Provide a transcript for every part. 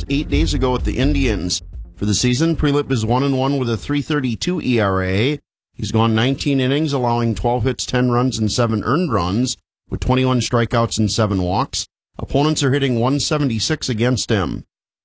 was 8 days ago at the Indians. For the season, Prelip is 1-1 with a .332 ERA. He's gone 19 innings, allowing 12 hits, 10 runs, and 7 earned runs, with 21 strikeouts and 7 walks. Opponents are hitting .176 against him.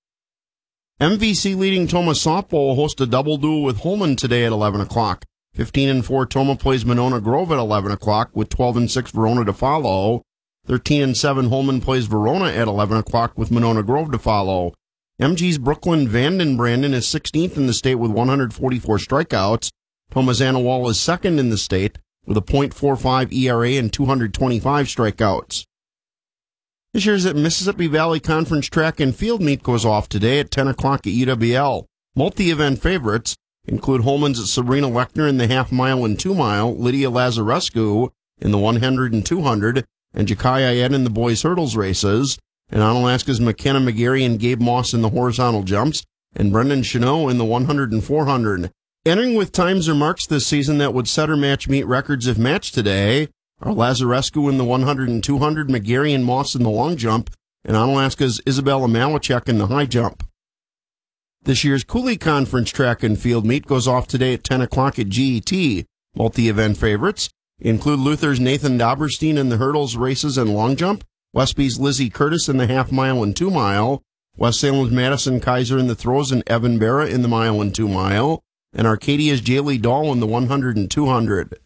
MVC leading Toma softball will host a double duel with Holmen today at 11 o'clock. 15-4 Toma plays Monona Grove at 11 o'clock, with 12-6 Verona to follow. 13-7 Holmen plays Verona at 11 o'clock, with Monona Grove to follow. MG's Brooklyn Vanden Brandon is 16th in the state with 144 strikeouts. Thomas Anawal is second in the state with a .45 ERA and 225 strikeouts. This year's Mississippi Valley Conference Track and Field Meet goes off today at 10 o'clock at UWL. Multi-event favorites include Holmen's Sabrina Lechner in the half-mile and 2-mile, Lydia Lazarescu in the 100 and 200, and Jakai Ayed in the boys' hurdles races, and Onalaska's McKenna McGarry and Gabe Moss in the horizontal jumps, and Brendan Cheneau in the 100 and 400. Entering with times or marks this season that would set or match meet records if matched today are Lazarescu in the 100 and 200, McGarry and Moss in the long jump, and Onalaska's Isabella Malachek in the high jump. This year's Cooley Conference Track and Field Meet goes off today at 10 o'clock at GET. Multi-event favorites include Luther's Nathan Doberstein in the hurdles, races, and long jump, Westby's Lizzie Curtis in the half-mile and 2-mile, West Salem's Madison Kaiser in the throws, and Evan Barra in the mile and 2-mile, and Arcadia's Jaylee Dahl in the 100 and 200.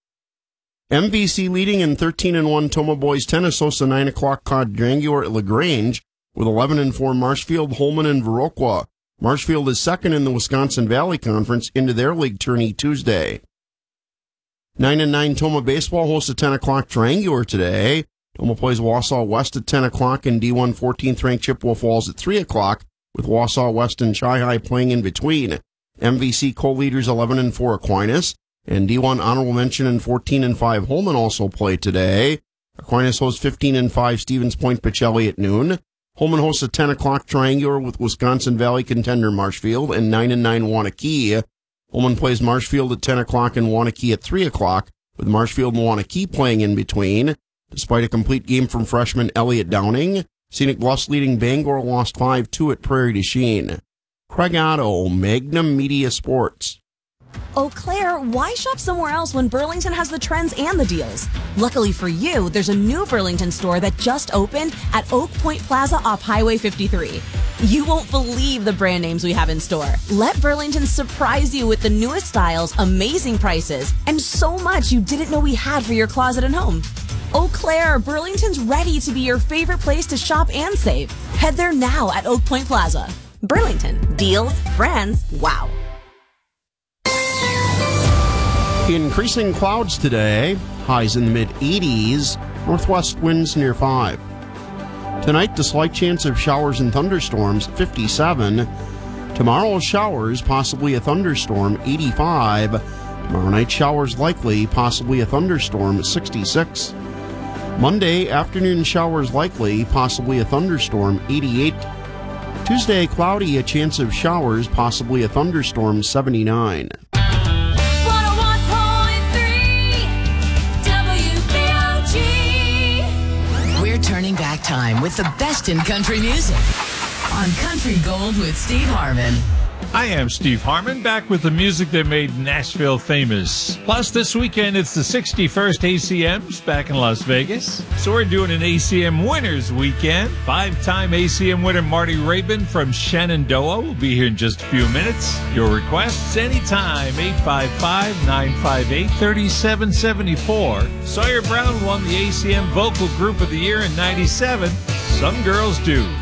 MVC leading in 13-1 Toma boys tennis hosts a 9 o'clock quadrangular at LaGrange with 11-4 Marshfield, Holmen, and Viroqua. Marshfield is second in the Wisconsin Valley Conference into their league tourney Tuesday. 9-9 Toma baseball hosts a 10 o'clock triangular today. Toma plays Wausau West at 10 o'clock and D1 14th-ranked Chippewa Falls at 3 o'clock, with Wausau West and Chi-High playing in between. MVC co-leaders 11-4 Aquinas, and D1 honorable mention and 14-5 Holmen also play today. Aquinas hosts 15-5 Stevens Point Pacelli at noon. Holmen hosts a 10 o'clock triangular with Wisconsin Valley contender Marshfield and 9-9 Waunakee. Holmen plays Marshfield at 10 o'clock and Waunakee at 3 o'clock, with Marshfield and Waunakee playing in between. Despite a complete game from freshman Elliott Downing, Scenic Bluffs leading Bangor lost 5-2 at Prairie du Chien. Craig Otto, Magnum Media Sports. Eau Claire, why shop somewhere else when Burlington has the trends and the deals? Luckily for you, there's a new Burlington store that just opened at Oak Point Plaza off Highway 53. You won't believe the brand names we have in store. Let Burlington surprise you with the newest styles, amazing prices, and so much you didn't know we had for your closet and home. Eau Claire, Burlington's ready to be your favorite place to shop and save. Head there now at Oak Point Plaza. Burlington, deals, brands, wow. Increasing clouds today, highs in the mid-80s, northwest winds near 5. Tonight, the slight chance of showers and thunderstorms, 57. Tomorrow, showers, possibly a thunderstorm, 85. Tomorrow night, showers likely, possibly a thunderstorm, 66. Monday, afternoon showers likely, possibly a thunderstorm, 88. Tuesday, cloudy, a chance of showers, possibly a thunderstorm, 79. Turning back time with the best in country music on Country Gold with Steve Harmon. I am Steve Harmon, back with the music that made Nashville famous. Plus, this weekend, it's the 61st ACMs back in Las Vegas. So we're doing an ACM Winners Weekend. 5-time ACM winner Marty Rabin from Shenandoah will be here in just a few minutes. Your requests anytime, 855-958-3774. Sawyer Brown won the ACM Vocal Group of the Year in '97. Some girls do.